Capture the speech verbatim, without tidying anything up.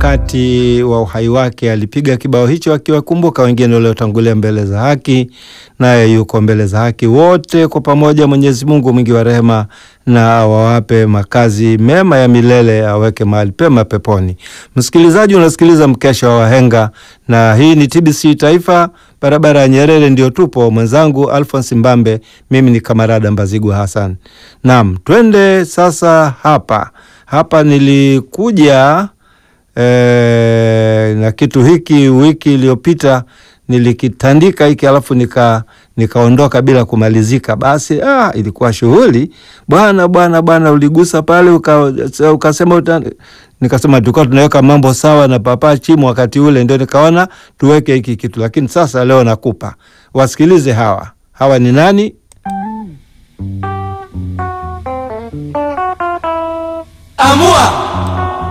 wakati wa uhai wake alipiga kibao hicho akiwakumbuka wengine waliotangulia mbele za haki, naye yuko mbele za haki. Wote kwa pamoja Mwenyezi Mungu mwingi wa rehema na wawape makazi mema ya milele, aweke mahali pema peponi. Msikilizaji, unasikiliza Mkesha wa Wahenga na hii ni T B C Taifa, barabara ya Nyerere ndio tupo. Mwenzangu Alphonse Mbambe, mimi ni Kamarada Mbazigwa Hassan. Naam, twende sasa hapa. Hapa nilikuja e, na kitu hiki wiki iliyopita nilikitandika hiki alafu nika nikaondoka bila kumalizika. Basi ah, ilikuwa shughuli bwana bwana bwana, uligusa pale ukasema uka uta, nikasema tulikuwa tunaweka mambo sawa na Papa Chimu wakati ule, ndio nikaona tuweke hiki kitu. Lakini sasa leo nakupa wasikilize hawa. Hawa ni nani? Amua